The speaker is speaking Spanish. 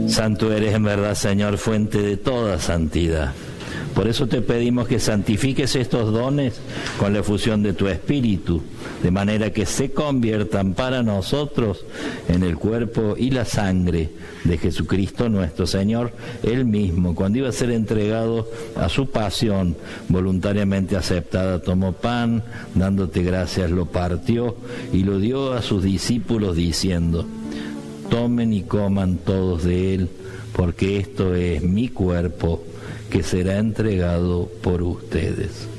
Santo eres en verdad, Señor, fuente de toda santidad. Por eso te pedimos que santifiques estos dones con la efusión de tu Espíritu, de manera que se conviertan para nosotros en el cuerpo y la sangre de Jesucristo nuestro Señor. Él mismo, cuando iba a ser entregado a su pasión voluntariamente aceptada, tomó pan, dándote gracias, lo partió y lo dio a sus discípulos diciendo: tomen y coman todos de él, porque esto es mi cuerpo, que será entregado por ustedes.